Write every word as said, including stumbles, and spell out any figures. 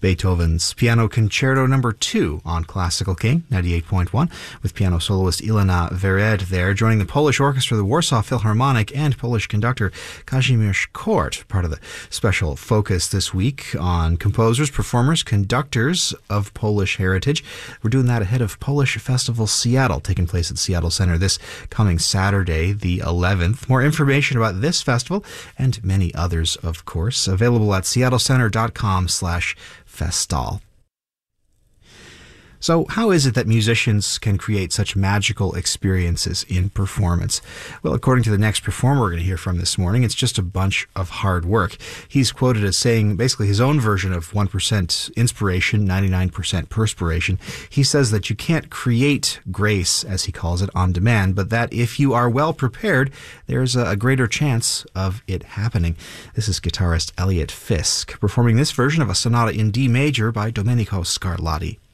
Beethoven's Piano Concerto Number two on Classical King ninety-eight point one, with piano soloist Ilona Vered there, joining the Polish Orchestra, the Warsaw Philharmonic, and Polish conductor Kazimierz Kort, part of the special focus this week on composers, performers, conductors of Polish heritage. We're doing that ahead of Polish Festival Seattle, taking place at Seattle Center this coming Saturday, the eleventh. More information about this festival and many others, of course, available at seattlecenter.com slash Festal. So how is it that musicians can create such magical experiences in performance? Well, according to the next performer we're going to hear from this morning, it's just a bunch of hard work. He's quoted as saying basically his own version of one percent inspiration, ninety-nine percent perspiration. He says that you can't create grace, as he calls it, on demand, but that if you are well prepared, there's a greater chance of it happening. This is guitarist Elliot Fisk performing this version of a sonata in D major by Domenico Scarlatti.